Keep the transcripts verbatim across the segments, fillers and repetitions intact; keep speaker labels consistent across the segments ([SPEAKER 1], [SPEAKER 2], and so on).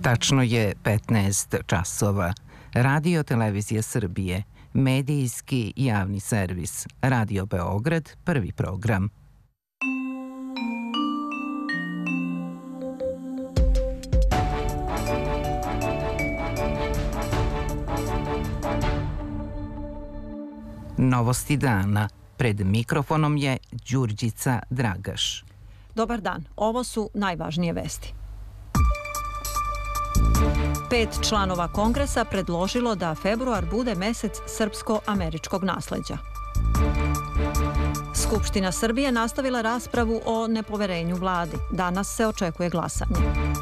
[SPEAKER 1] Tačno je petnaest časova. Radio Televizija Srbije, medijski javni servis, Radio Beograd, prvi program. Novosti dana. Pred mikrofonom je Đurđica Dragaš.
[SPEAKER 2] Dobar dan, ovo su najvažnije vesti. Pet članova Kongresa predložilo da februar bude mesec srpsko-američkog nasleđa. Skupština Srbije nastavila raspravu o nepoverenju vladi. Danas se očekuje glasanje.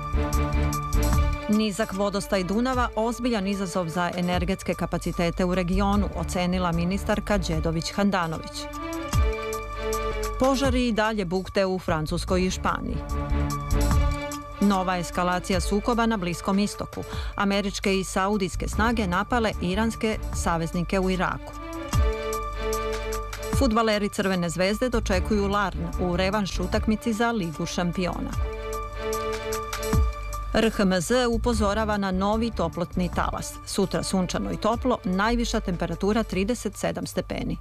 [SPEAKER 2] Nizak vodostaj Dunava ozbiljan izazov za energetske kapacitete u regionu, ocenila ministarka Đedović Handanović. Požari i dalje bukte u Francuskoj i Španiji. Nova eskalacija sukoba na Bliskom istoku. Američke i saudijske snage napale iranske saveznike u Iraku. Fudbaleri Crvene zvezde dočekuju Larn u revanš utakmici za Ligu šampiona. R H M Z upozorava na novi toplotni talas. Sutra sunčano i toplo, najviša temperatura trideset sedam stepeni.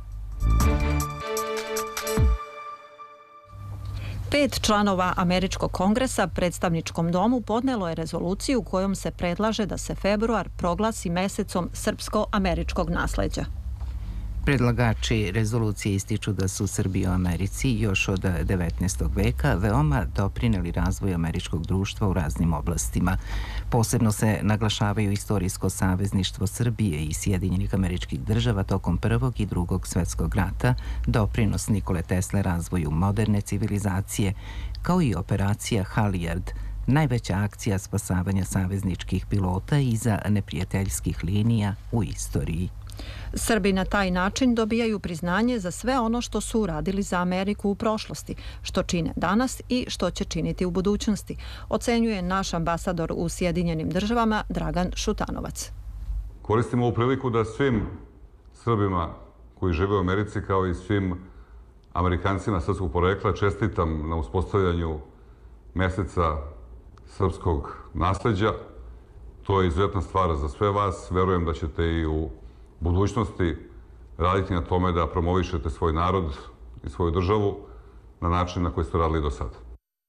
[SPEAKER 2] Pet članova Američkog kongresa predstavničkom domu podnelo je rezoluciju kojom se predlaže da se februar proglasi mesecom srpsko-američkog nasleđa.
[SPEAKER 1] Predlagači rezolucije ističu da su Srbi u Americi još od devetnaestog veka veoma doprineli razvoju američkog društva u raznim oblastima. Posebno se naglašavaju istorijsko savezništvo Srbije i Sjedinjenih Američkih Država tokom Prvog i Drugog svetskog rata, doprinos Nikole Tesle razvoju moderne civilizacije, kao i operacija Halijard, najveća akcija spasavanja savezničkih pilota iza neprijateljskih linija u istoriji.
[SPEAKER 2] Srbi na taj način dobijaju priznanje za sve ono što su uradili za Ameriku u prošlosti, što čine danas i što će činiti u budućnosti, ocenjuje naš ambasador u Sjedinjenim Državama Dragan Šutanovac.
[SPEAKER 3] Koristimo ovu priliku da svim Srbima koji žive u Americi, kao i svim Amerikancima srpskog porekla, čestitam na uspostavljanju meseca srpskog nasleđa. To je izuzetna stvar za sve vas. Verujem da ćete i u budućnosti raditi na tome da promovišete svoj narod i svoju državu na način na koji ste radili do sada.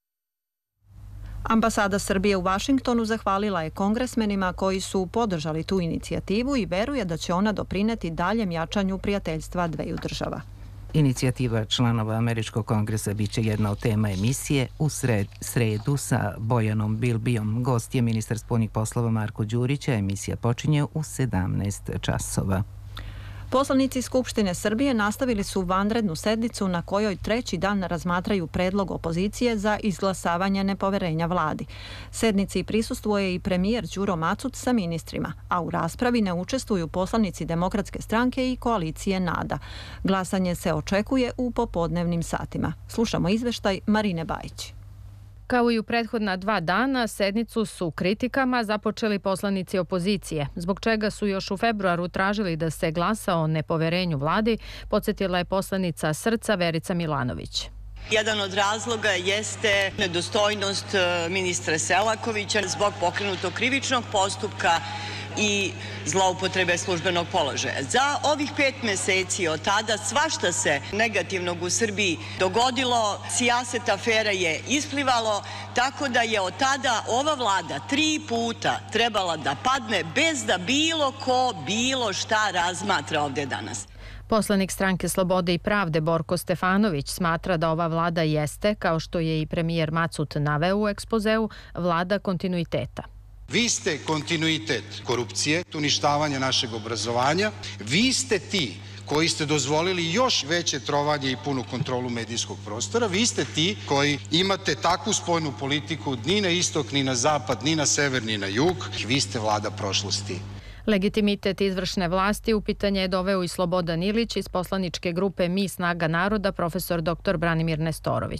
[SPEAKER 2] Ambasada Srbije u Vašingtonu zahvalila je kongresmenima koji su podržali tu inicijativu i veruje da će ona doprineti daljem jačanju prijateljstva dveju država.
[SPEAKER 1] Inicijativa članova Američkog kongresa biće jedna od tema emisije u sred, sredu sa Bojanom Bilbijom. Gost je ministar spoljnih poslova Marko Đurić, a emisija počinje u sedamnaest časova.
[SPEAKER 2] Poslanici Skupštine Srbije nastavili su vanrednu sednicu na kojoj treći dan razmatraju predlog opozicije za izglasavanje nepoverenja vladi. Sednici prisustvuje i premijer Đuro Macut sa ministrima, a u raspravi ne učestvuju poslanici Demokratske stranke i koalicije NADA. Glasanje se očekuje u popodnevnim satima. Slušamo izveštaj Marine Bajić.
[SPEAKER 4] Kao i u prethodna dva dana, sednicu su kritikama započeli poslanici opozicije, zbog čega su još u februaru tražili da se glasa o nepoverenju vladi, podsjetila je poslanica Srca Verica Milanović.
[SPEAKER 5] Jedan od razloga jeste nedostojnost ministra Selakovića zbog pokrenutog krivičnog postupka i zloupotrebe službenog položaja. Za ovih pet meseci od tada svašta se negativnog u Srbiji dogodilo, sijaset afera je isplivalo, tako da je od tada ova vlada tri puta trebala da padne bez da bilo ko bilo šta razmatra ovde danas.
[SPEAKER 4] Poslanik Stranke slobode i pravde Borko Stefanović smatra da ova vlada jeste, kao što je i premijer Macut naveo u ekspozeu, vlada kontinuiteta.
[SPEAKER 6] Vi ste kontinuitet korupcije, uništavanja našeg obrazovanja. Vi ste ti koji ste dozvolili još veće trovanje i punu kontrolu medijskog prostora. Vi ste ti koji imate takvu spoljnu politiku ni na istok, ni na zapad, ni na sever, ni na jug. Vi ste vlada prošlosti.
[SPEAKER 4] Legitimitet izvršne vlasti u pitanje je doveo i Slobodan Ilić iz poslaničke grupe Mi snaga naroda, profesor doktor Branimir Nestorović.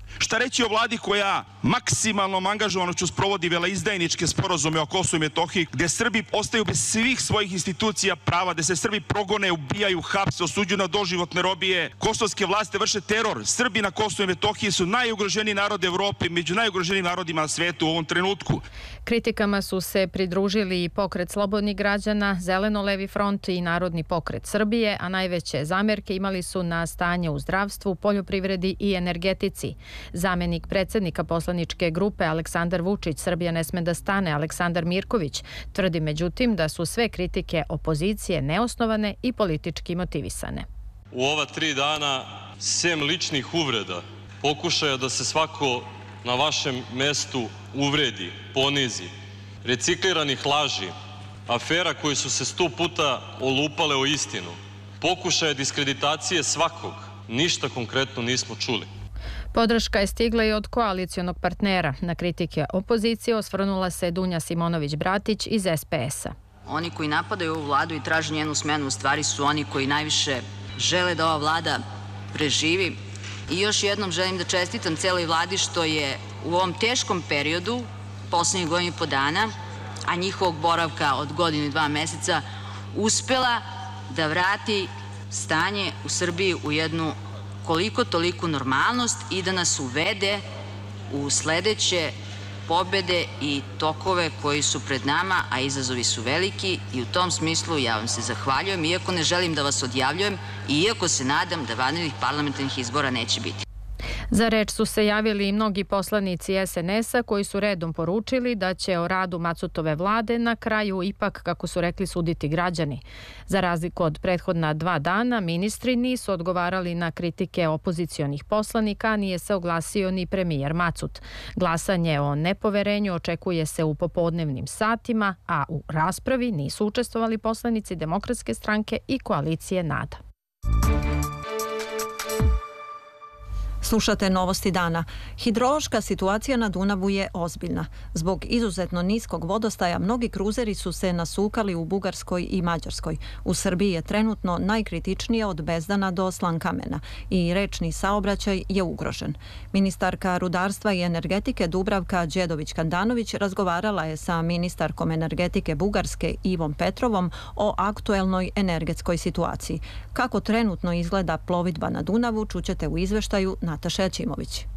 [SPEAKER 7] Šta reći o vladi koja maksimalnom angažovanošću sprovodi veleizdajničke sporazume o Kosovu i Metohiji, gde Srbi ostaju bez svih svojih institucija prava, gde se Srbi progone, ubijaju, hapse, osuđuju na doživotne robije. Kosovske vlasti vrše teror. Srbi na Kosovu i Metohiji su najugroženiji narod Evrope, među najugroženijim narodima na svetu u ovom trenutku.
[SPEAKER 4] Kritikama su se pridružili i Pokret slobodnih građana, Zeleno-levi front i Narodni pokret Srbije, a najveće zamerke imali su na stanje u zdravstvu, poljoprivredi i energetici. Zamenik predsjednika poslaničke grupe Aleksandar Vučić, Srbija ne sme da stane, Aleksandar Mirković, tvrdi međutim da su sve kritike opozicije neosnovane i politički motivisane.
[SPEAKER 8] U ova tri dana, sem ličnih uvreda, pokušaja da se svako na vašem mestu uvredi, ponizi, recikliranih laži, afera koji su se sto puta olupale o istinu, pokušaja diskreditacije svakog, ništa konkretno nismo čuli.
[SPEAKER 4] Podrška je stigla i od koalicionog partnera. Na kritike opozicije osvrnula se Dunja Simonović-Bratić iz es pe es a.
[SPEAKER 9] Oni koji napadaju ovu vladu i traže njenu smenu u stvari su oni koji najviše žele da ova vlada preživi. I još jednom želim da čestitam celoj vladi što je u ovom teškom periodu, poslednjih godinu i po dana, a njihovog boravka od godinu i dva meseca, uspela da vrati stanje u Srbiji u jednu koliko toliku normalnost i da nas uvede u sledeće pobede i tokove koji su pred nama, a izazovi su veliki i u tom smislu ja vam se zahvaljujem, iako ne želim da vas odjavljujem i iako se nadam da vanrednih parlamentarnih izbora neće biti.
[SPEAKER 4] Za reč su se javili i mnogi poslanici es en es a koji su redom poručili da će o radu Macutove vlade na kraju ipak, kako su rekli, suditi građani. Za razliku od prethodna dva dana, ministri nisu odgovarali na kritike opozicionih poslanika, a nije se oglasio ni premijer Macut. Glasanje o nepoverenju očekuje se u popodnevnim satima, a u raspravi nisu učestvovali poslanici Demokratske stranke i koalicije NADA.
[SPEAKER 2] Slušate novosti dana. Hidrološka situacija na Dunavu je ozbiljna. Zbog izuzetno niskog vodostaja mnogi kruzeri su se nasukali u Bugarskoj i Mađarskoj. U Srbiji je trenutno najkritičnije od Bezdana do Slankamena i rečni saobraćaj je ugrožen. Ministarka rudarstva i energetike Dubravka Đedović-Kandanović razgovarala je sa ministarkom energetike Bugarske Ivom Petrovom o aktuelnoj energetskoj situaciji. Kako trenutno izgleda plovidba na Dunavu, čućete u izveštaju Nataša Jačimović.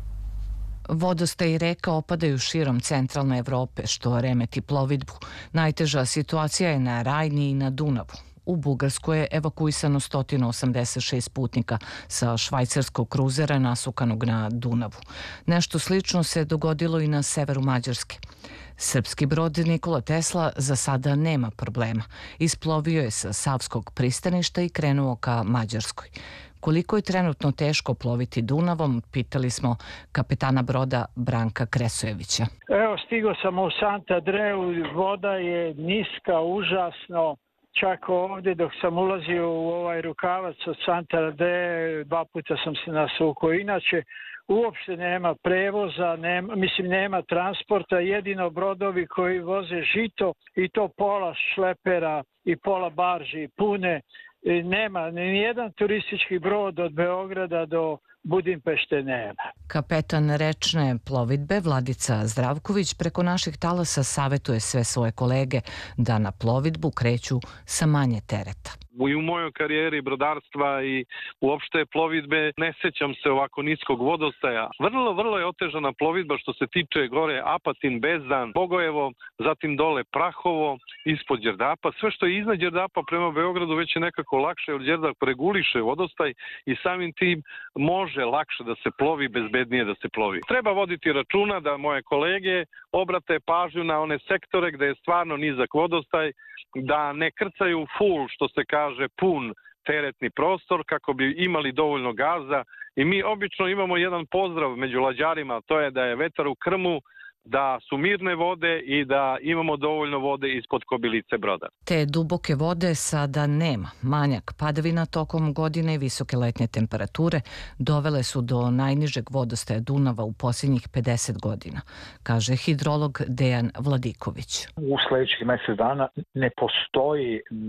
[SPEAKER 10] Vodostaji reka opadaju širom centralne Evrope, što remeti plovidbu. Najteža situacija je na Rajni i na Dunavu. U Bugarskoj je evakuisano sto osamdeset šest putnika sa švajcarskog kruzera nasukanog na Dunavu. Nešto slično se dogodilo i na severu Mađarske. Srpski brod Nikola Tesla za sada nema problema. Isplovio je sa Savskog pristaništa i krenuo ka Mađarskoj. Koliko je trenutno teško ploviti Dunavom, pitali smo kapetana broda Branka Kresojevića.
[SPEAKER 11] Evo, stigao sam u Sant'Andreu, voda je niska, užasno. Čak ovdje dok sam ulazio u ovaj rukavac od Sant'Andrea, dva puta sam se nasukao. Inače, uopšte nema prevoza, nema, mislim nema transporta, jedino brodovi koji voze žito i to pola šlepera i pola barži pune. Nema, nijedan turistički brod od Beograda do Budimpešte nema.
[SPEAKER 10] Kapetan rečne plovidbe Vladica Zdravković preko naših talasa savjetuje sve svoje kolege da na plovidbu kreću sa manje tereta.
[SPEAKER 12] I u mojoj karijeri brodarstva i uopšte plovidbe ne sećam se ovako niskog vodostaja. Vrlo, vrlo je otežana plovidba što se tiče gore Apatin, Bezdan, Bogojevo, zatim dole Prahovo, ispod Đerdapa. Sve što je iznad Đerdapa prema Beogradu već je nekako lakše, jer Đerdap reguliše vodostaj i samim tim može lakše da se plovi, bezbednije da se plovi. Treba voditi računa da moje kolege obrate pažnju na one sektore gde je stvarno nizak vodostaj, da ne krcaju full, što se kaže, pun teretni prostor kako bi imali dovoljno gaza. I mi obično imamo jedan pozdrav među lađarima, to je da je vetar u krmu, da su mirne vode i da imamo dovoljno vode ispod kobilice broda.
[SPEAKER 10] Te duboke vode sada nema. Manjak padavina tokom godine i visoke letnje temperature dovele su do najnižeg vodostaja Dunava u posljednjih pedeset godina, kaže hidrolog Dejan Vladiković.
[SPEAKER 13] U sledećih mesec dana ne postoji nek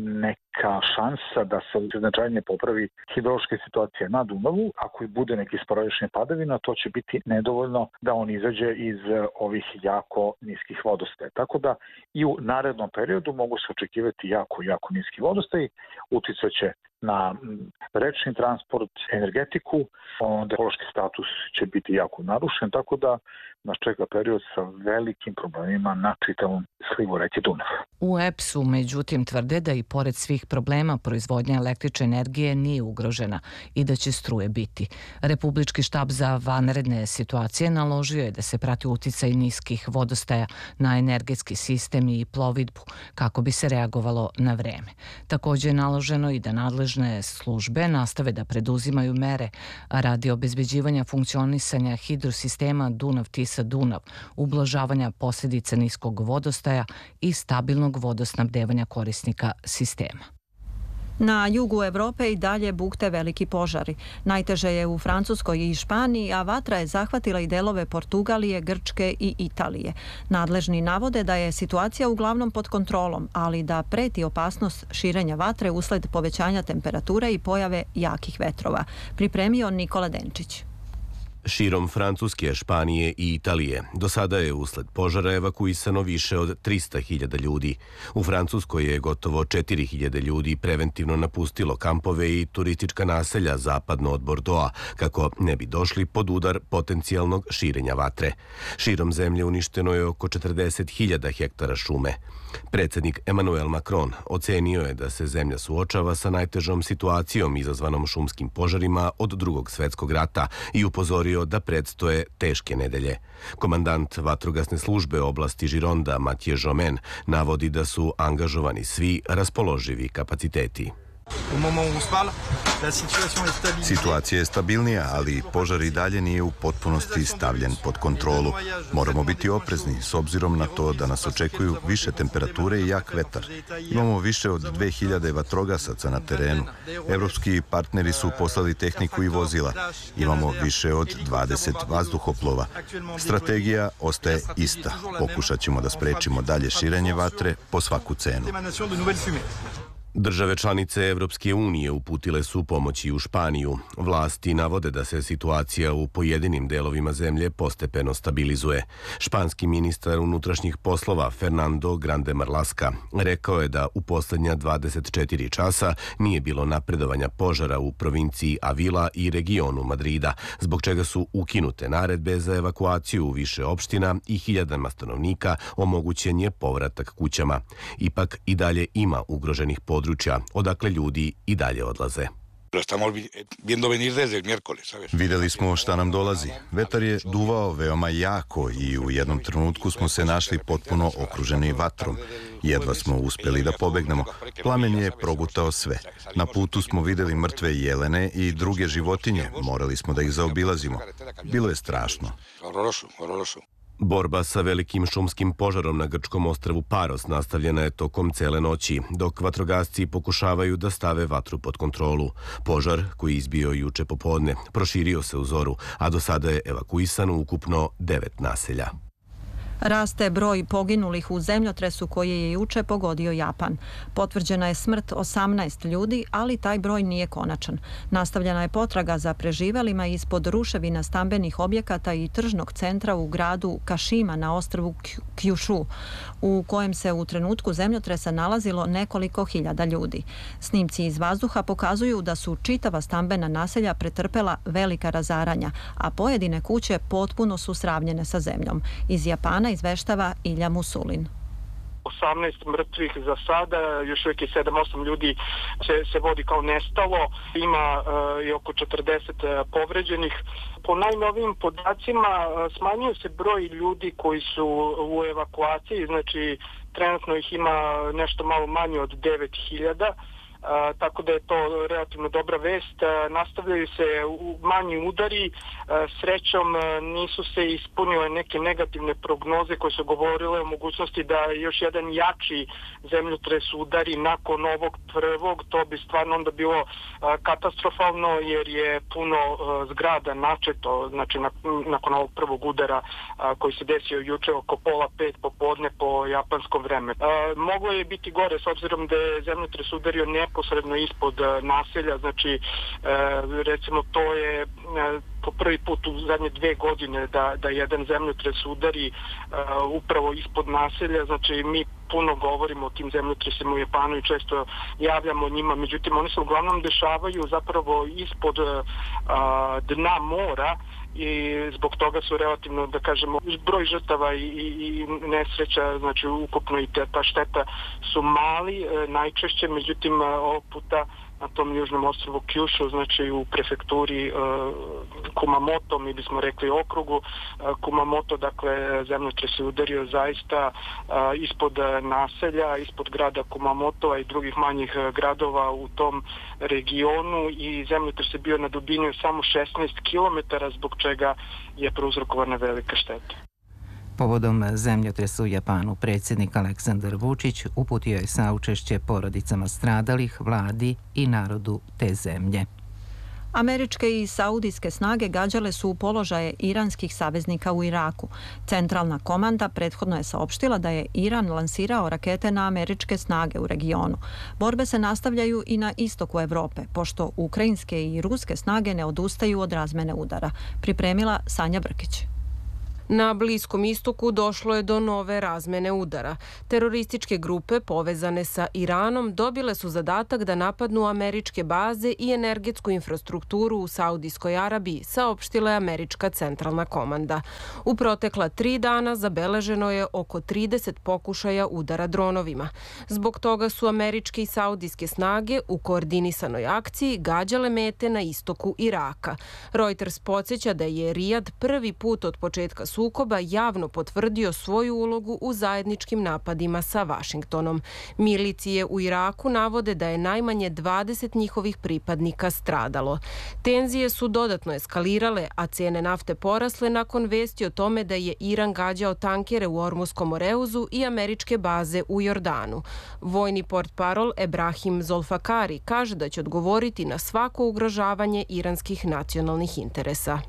[SPEAKER 13] šansa da se značajnije popravi hidrološka situacija na Dunavu. Ako i bude neki sporadični padavina, to će biti nedovoljno da on izađe iz ovih jako niskih vodostaja. Tako da i u narednom periodu mogu se očekivati jako, jako niski vodostaj, uticat će na rečni transport, energetiku, onda ekološki status će biti jako narušen, tako da nas čeka period sa velikim problemima na čitavom slivu reke Dunav.
[SPEAKER 10] U E P S-u, međutim, tvrde da i pored svih problema proizvodnja električne energije nije ugrožena i da će struje biti. Republički štab za vanredne situacije naložio je da se prati uticaj niskih vodostaja na energetski sistem i plovidbu kako bi se reagovalo na vreme. Također je naloženo i da nadležne službe nastave da preduzimaju mere radi obezbeđivanja funkcionisanja hidrosistema Dunav-Tisa-Dunav, ublažavanja posljedica niskog vodostaja i stabilnog vodosnabdevanja korisnika sistema.
[SPEAKER 2] Na jugu Evrope i dalje bukte veliki požari. Najteže je u Francuskoj i Španiji, a vatra je zahvatila i delove Portugalije, Grčke i Italije. Nadležni navode da je situacija uglavnom pod kontrolom, ali da preti opasnost širenja vatre usled povećanja temperature i pojave jakih vetrova. Pripremio Nikola Denčić.
[SPEAKER 14] Širom Francuske, Španije i Italije do sada je usled požara evakuisano više od trista hiljada ljudi. U Francuskoj je gotovo četiri hiljade ljudi preventivno napustilo kampove i turistička naselja zapadno od Bordeauxa kako ne bi došli pod udar potencijalnog širenja vatre. Širom zemlje uništeno je oko četrdeset hiljada hektara šume. Predsjednik Emmanuel Macron ocenio je da se zemlja suočava sa najtežom situacijom izazvanom šumskim požarima od drugog svjetskog rata i upozorio da predstoje teške nedelje. Komandant vatrogasne službe oblasti Gironda Mathieu Jomen navodi da su angažovani svi raspoloživi kapaciteti.
[SPEAKER 15] Situacija je stabilnija, ali požar i dalje nije u potpunosti stavljen pod kontrolu. Moramo biti oprezni s obzirom na to da nas očekuju više temperature i jak vetar. Imamo više od dve hiljade vatrogasaca na terenu. Evropski partneri su poslali tehniku i vozila. Imamo više od dvadeset vazduhoplova. Strategija ostaje ista. Pokušat ćemo da sprečimo dalje širenje vatre po svaku cenu.
[SPEAKER 14] Države članice Evropske unije uputile su pomoći u Španiju. Vlasti navode da se situacija u pojedinim delovima zemlje postepeno stabilizuje. Španski ministar unutrašnjih poslova Fernando Grande Marlaska rekao je da u posljednja dvadeset četiri časa nije bilo napredovanja požara u provinciji Avila i regionu Madrida, zbog čega su ukinute naredbe za evakuaciju u više opština i hiljadama stanovnika omogućen je povratak kućama. Ipak i dalje ima ugroženih područja područja, odakle ljudi i dalje odlaze.
[SPEAKER 15] Vidjeli smo šta nam dolazi. Vetar je duvao veoma jako i u jednom trenutku smo se našli potpuno okruženi vatrom. Jedva smo uspjeli da pobegnemo. Plamen je progutao sve. Na putu smo vidjeli mrtve jelene i druge životinje. Morali smo da ih zaobilazimo. Bilo je strašno.
[SPEAKER 14] Borba sa velikim šumskim požarom na grčkom ostrvu Paros nastavljena je tokom cele noći, dok vatrogasci pokušavaju da stave vatru pod kontrolu. Požar, koji je izbio juče popodne, proširio se u zoru, a do sada je evakuisano ukupno devet naselja.
[SPEAKER 2] Raste broj poginulih u zemljotresu koji je juče pogodio Japan. Potvrđena je smrt osamnaest ljudi, ali taj broj nije konačan. Nastavljena je potraga za preživelima ispod ruševina stambenih objekata i tržnog centra u gradu Kašima na ostrvu Kyushu, u kojem se u trenutku zemljotresa nalazilo nekoliko hiljada ljudi. Snimci iz vazduha pokazuju da su čitava stambena naselja pretrpela velika razaranja, a pojedine kuće potpuno su sravnjene sa zemljom. Iz Japana izveštava Ilja Musulin.
[SPEAKER 16] osamnaest mrtvih za sada, još uvijek je sedam osam ljudi se, se vodi kao nestalo, ima uh, i oko četrdeset uh, povređenih. Po najnovijim podacima uh, smanjuje se broj ljudi koji su u evakuaciji, znači trenutno ih ima nešto malo manje od devet hiljada. A, tako da je to relativno dobra vest. A, nastavljaju se u manji udari. A, srećom a, nisu se ispunile neke negativne prognoze koje su govorile o mogućnosti da još jedan jači zemljotres udari nakon ovog prvog. To bi stvarno onda bilo a, katastrofalno jer je puno a, zgrada načeto, znači na, nakon ovog prvog udara a, koji se desio juče oko pola pet popodne po japanskom vremenu. A, moglo je biti gore s obzirom da je zemljotres udario neposredno ispod a, naselja, znači a, recimo to je a, po prvi put u zadnje dve godine da, da jedan zemljotres udari uh, upravo ispod naselja, znači mi puno govorimo o tim zemljotresima u Japanu i često javljamo o njima, međutim oni se uglavnom dešavaju zapravo ispod uh, dna mora i zbog toga su relativno, da kažemo, broj žrtava i, i, i nesreća, znači ukupno i te, ta šteta su mali, uh, najčešće, međutim uh, ovog puta na tom južnom ostrvu Kyushu, znači u prefekturi uh, Kumamoto, mi bismo rekli okrugu uh, Kumamoto, dakle zemljotres je udario zaista uh, ispod naselja, ispod grada Kumamoto i drugih manjih uh, gradova u tom regionu i zemljotres je bio na dubini samo šesnaest kilometara, zbog čega je prouzrokovana velika šteta.
[SPEAKER 1] Povodom zemljotresa u Japanu, predsjednik Aleksandar Vučić uputio je saučešće porodicama stradalih, vladi i narodu te zemlje.
[SPEAKER 2] Američke i saudijske snage gađale su u položaje iranskih saveznika u Iraku. Centralna komanda prethodno je saopštila da je Iran lansirao rakete na američke snage u regionu. Borbe se nastavljaju i na istoku Evrope, pošto ukrajinske i ruske snage ne odustaju od razmene udara. Pripremila Sanja Brkić.
[SPEAKER 17] Na Bliskom istoku došlo je do nove razmene udara. Terorističke grupe povezane sa Iranom dobile su zadatak da napadnu američke baze i energetsku infrastrukturu u Saudijskoj Arabiji, saopštila je američka centralna komanda. U protekla tri dana zabeleženo je oko trideset pokušaja udara dronovima. Zbog toga su američke i saudijske snage u koordinisanoj akciji gađale mete na istoku Iraka. Reuters podsjeća da je Rijad prvi put od početka sukoba javno potvrdio svoju ulogu u zajedničkim napadima sa Vašingtonom. Milicije u Iraku navode da je najmanje dvadeset njihovih pripadnika stradalo. Tenzije su dodatno eskalirale, a cene nafte porasle nakon vesti o tome da je Iran gađao tankere u Ormuskom Moreuzu i američke baze u Jordanu. Vojni portparol Ebrahim Zolfakari kaže da će odgovoriti na svako ugrožavanje iranskih nacionalnih interesa.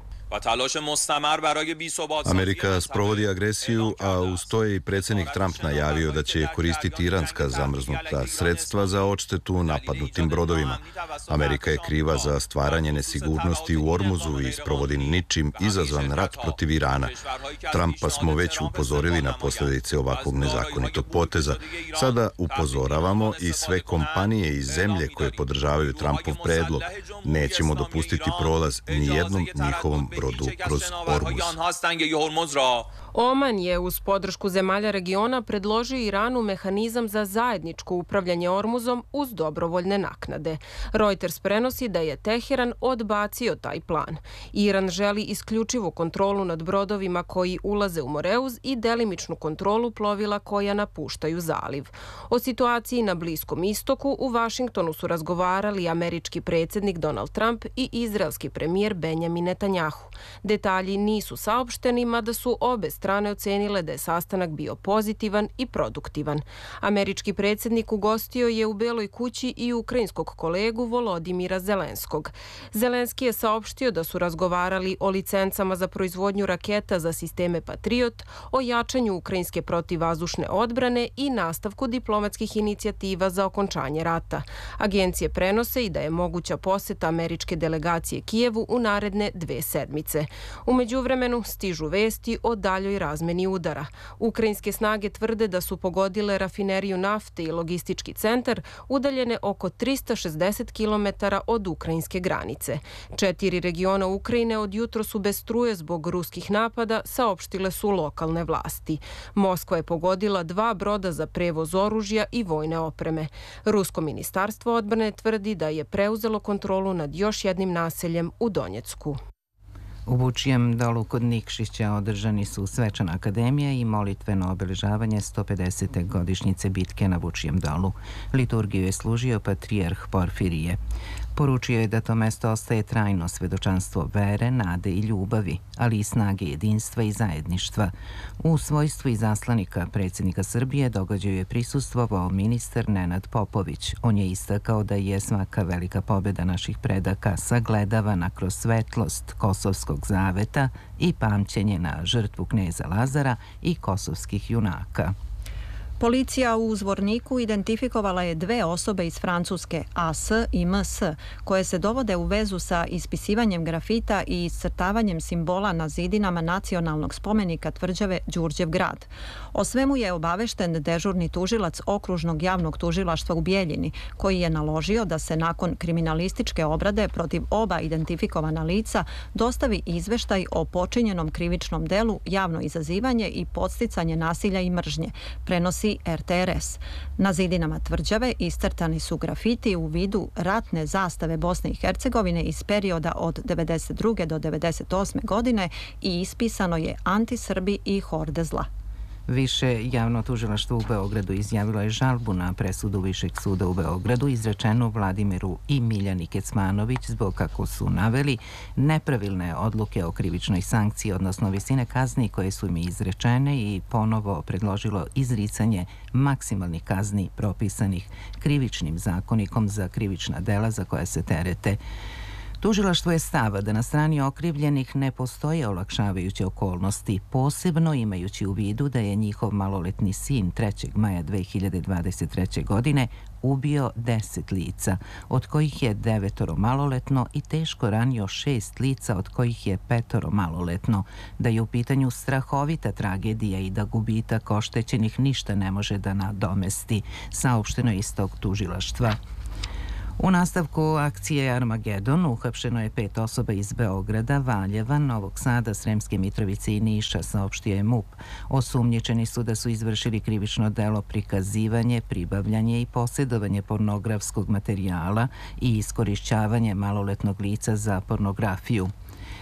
[SPEAKER 15] Amerika sprovodi agresiju, a uz to je i predsjednik Trump najavio da će koristiti iranska zamrznuta sredstva za odštetu napadnutim brodovima. Amerika je kriva za stvaranje nesigurnosti u Ormuzu i sprovodi ničim izazvan rat protiv Irana. Trumpa smo već upozorili na posljedice ovakvog nezakonitog poteza. Sada upozoravamo i sve kompanije i zemlje koje podržavaju Trumpov predlog. Nećemo dopustiti prolaz ni jednom njihovom brodu kroz Ormuz.
[SPEAKER 17] Oman je uz podršku zemalja regiona predložio Iranu mehanizam za zajedničko upravljanje Ormuzom uz dobrovoljne naknade. Reuters prenosi da je Teheran odbacio taj plan. Iran želi isključivu kontrolu nad brodovima koji ulaze u Moreuz i delimičnu kontrolu plovila koja napuštaju zaliv. O situaciji na Bliskom istoku u Vašingtonu su razgovarali američki predsjednik Donald Trump i izraelski premijer Benjamin Netanjahu. Detalji nisu saopšteni, mada su obe strane ocenile da je sastanak bio pozitivan i produktivan. Američki predsjednik ugostio je u Beloj kući i ukrajinskog kolegu Volodimira Zelenskog. Zelenski je saopštio da su razgovarali o licencama za proizvodnju raketa za sisteme Patriot, o jačanju ukrajinske protivvazdušne odbrane i nastavku diplomatskih inicijativa za okončanje rata. Agencije prenose i da je moguća poseta američke delegacije Kijevu u naredne dve sedmice. U međuvremenu stižu vesti o daljoj razmeni udara. Ukrajinske snage tvrde da su pogodile rafineriju nafte i logistički centar udaljene oko trista šezdeset kilometara od ukrajinske granice. Četiri regiona Ukrajine od jutro su bez struje zbog ruskih napada, saopštile su lokalne vlasti. Moskva je pogodila dva broda za prevoz oružja i vojne opreme. Rusko ministarstvo odbrane tvrdi da je preuzelo kontrolu nad još jednim naseljem u Donjecku.
[SPEAKER 1] U Vučijem dolu kod Nikšića održani su svečana akademija i molitveno obeležavanje sto pedesete godišnjice bitke na Vučijem dolu. Liturgiju je služio patrijarh Porfirije. Poručio je da to mesto ostaje trajno svedočanstvo vere, nade i ljubavi, ali i snage jedinstva i zajedništva. U svojstvu izaslanika predsjednika Srbije događaju je prisustvovao ministar Nenad Popović. On je istakao da je svaka velika pobjeda naših predaka sagledavana kroz svetlost Kosovskog zaveta i pamćenje na žrtvu kneza Lazara i kosovskih junaka.
[SPEAKER 2] Policija u Zvorniku identifikovala je dve osobe iz Francuske, A S i M S, koje se dovode u vezu sa ispisivanjem grafita i iscrtavanjem simbola na zidinama nacionalnog spomenika tvrđave Đurđev grad. O svemu je obavešten dežurni tužilac okružnog javnog tužilaštva u Bijeljini, koji je naložio da se nakon kriminalističke obrade protiv oba identifikovana lica dostavi izveštaj o počinjenom krivičnom delu, javno izazivanje i podsticanje nasilja i mržnje, prenosi R T R S. Na zidinama tvrđave iscrtani su grafiti u vidu ratne zastave Bosne i Hercegovine iz perioda od devedeset druge do devedeset osme godine i ispisano je anti-Srbi i horde zla.
[SPEAKER 1] Više javno tužilaštvo u Beogradu izjavilo je žalbu na presudu Višeg suda u Beogradu izrečenu Vladimiru i Miljani Kecmanović zbog, kako su naveli, nepravilne odluke o krivičnoj sankciji, odnosno visine kazni koje su im izrečene, i ponovo predložilo izricanje maksimalnih kazni propisanih krivičnim zakonikom za krivična dela za koja se terete. Tužilaštvo je stava da na strani okrivljenih ne postoje olakšavajuće okolnosti, posebno imajući u vidu da je njihov maloletni sin trećeg maja dve hiljade dvadeset treće. godine ubio deset lica, od kojih je devetoro maloletno, i teško ranio šest lica, od kojih je petoro maloletno, da je u pitanju strahovita tragedija i da gubitak oštećenih ništa ne može da nadomesti, saopšteno iz tog tužilaštva. U nastavku akcije Armagedon uhapšeno je pet osoba iz Beograda, Valjeva, Novog Sada, Sremske Mitrovice i Niša, saopštio je M U P. Osumnjičeni su da su izvršili krivično delo prikazivanje, pribavljanje i posjedovanje pornografskog materijala i iskorišćavanje maloletnog lica za pornografiju.